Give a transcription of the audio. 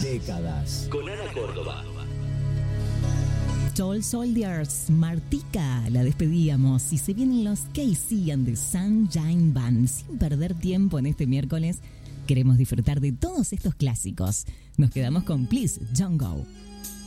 Décadas. Con Ana Córdoba. Tall Soldiers, Martica, la despedíamos y se vienen los KC and the Sunshine Band. Sin perder tiempo en este miércoles, queremos disfrutar de todos estos clásicos. Nos quedamos con Please Don't Go.